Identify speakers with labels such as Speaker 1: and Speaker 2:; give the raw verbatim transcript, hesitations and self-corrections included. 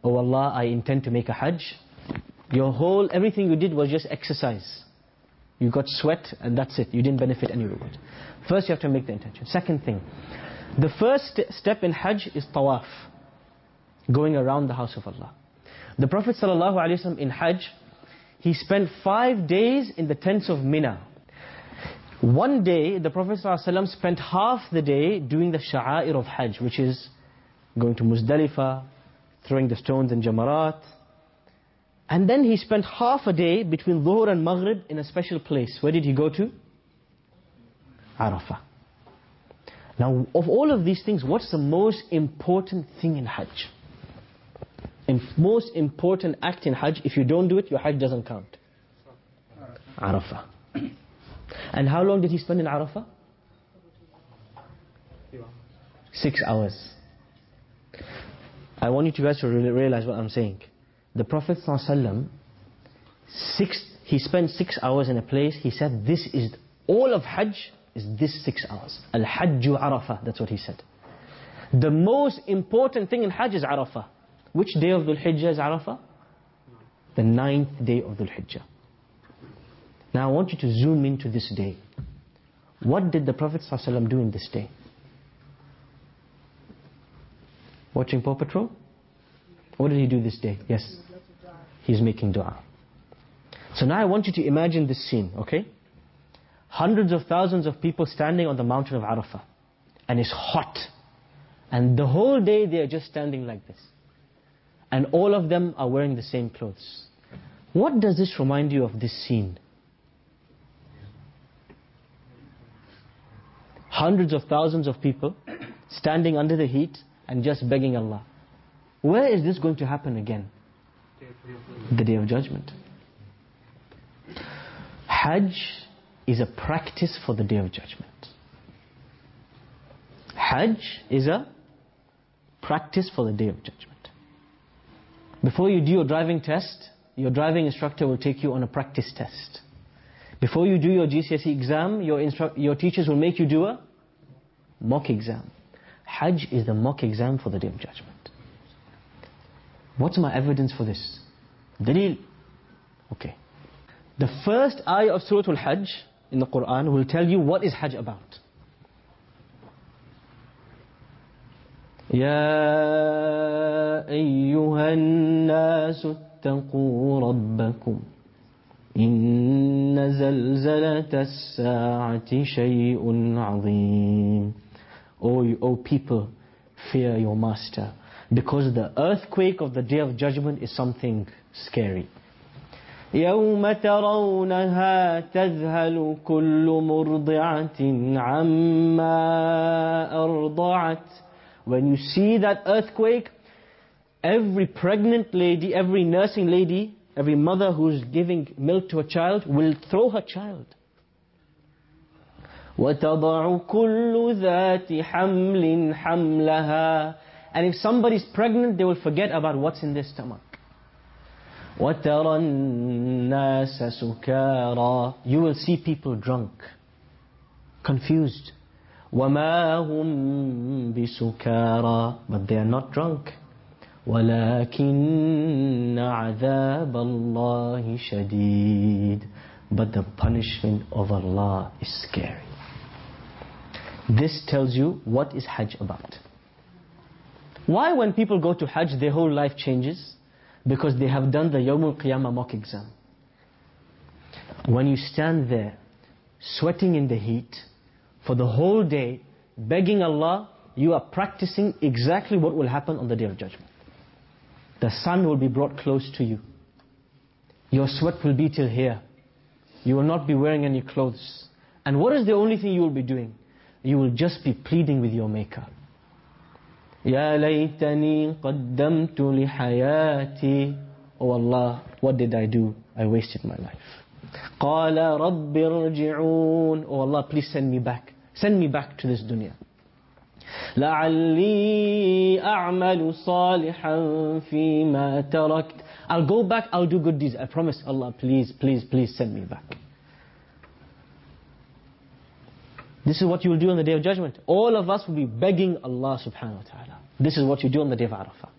Speaker 1: oh Allah, I intend to make a Hajj, your whole, everything you did was just exercise. You got sweat and that's it. You didn't benefit any reward. First you have to make the intention. Second thing, the first st step in Hajj is tawaf, going around the house of Allah. The Prophet ﷺ in Hajj, he spent five days in the tents of Mina. One day, the Prophet ﷺ spent half the day doing the sha'air of Hajj, which is going to Muzdalifah, throwing the stones in Jamarat. And then he spent half a day between Dhuhr and Maghrib in a special place. Where did he go to? Arafah. Now, of all of these things, what's the most important thing in Hajj? The most important act in Hajj, if you don't do it, your Hajj doesn't count. Arafah. And how long did he spend in Arafah? Six hours. I want you guys to realize what I'm saying. The Prophet ﷺ, six, he spent six hours in a place. He said, this is, all of Hajj is this six hours. Al-Hajju Arafah, that's what he said. The most important thing in Hajj is Arafah. Which day of Dhul Hijjah is Arafah? The ninth day of Dhul Hijjah. Now I want you to zoom into this day. What did the Prophet ﷺ do in this day? Watching Paw Patrol? What did he do this day? Yes. He's making dua. So now I want you to imagine this scene, okay? Hundreds of thousands of people standing on the mountain of Arafah. And it's hot. And the whole day they are just standing like this. And all of them are wearing the same clothes. What does this remind you of this scene? Hundreds of thousands of people standing under the heat and just begging Allah. Where is this going to happen again? The Day of Judgment. Hajj is a practice for the Day of Judgment. Hajj is a practice for the Day of Judgment. Before you do your driving test, your driving instructor will take you on a practice test. Before you do your G C S E exam, your, instru your teachers will make you do a mock exam. Hajj is the mock exam for the Day of Judgment. What's my evidence for this? Dalil. Okay. The first ayah of Surah Al-Hajj in the Quran will tell you what is Hajj about. يا أيها الناس اتقوا ربكم إن زلزلة الساعة شيء عظيم. O, O people, fear your master, because the earthquake of the Day of Judgment is something scary. يوم ترونها تذهل كل مرضعة عما أرضعت. When you see that earthquake, every pregnant lady, every nursing lady, every mother who's giving milk to a child will throw her child. وَتَضَعُ كُلُّ ذَاتِ حَمْلٍ حَمْلَهَا. And if somebody's pregnant, they will forget about what's in their stomach. وَتَرَى النَّاسَ سُكَارَى. You will see people drunk, confused. وَمَا هُمْ بِسُكَارَى. But they are not drunk. وَلَكِنَّ عَذَابَ اللَّهِ شَدِيدٌ. But the punishment of Allah is scary. This tells you what is Hajj about. Why when people go to Hajj their whole life changes? Because they have done the Yawm al-Qiyamah mock exam. When you stand there sweating in the heat for the whole day, begging Allah, you are practicing exactly what will happen on the Day of Judgment. The sun will be brought close to you. Your sweat will be till here. You will not be wearing any clothes. And what is the only thing you will be doing? You will just be pleading with your Maker. Ya laytani qaddamtu li hayati. Oh Allah, what did I do? I wasted my life. Qala rabbi irji'un. Oh Allah, please send me back. Send me back to this dunya. لَعَلِّي أَعْمَلُ صَالِحًا فِي مَا تَرَكْتُ. I'll go back, I'll do good deeds. I promise Allah, please, please, please send me back. This is what you will do on the Day of Judgment. All of us will be begging Allah subhanahu wa ta'ala. This is what you do on the Day of Arafah.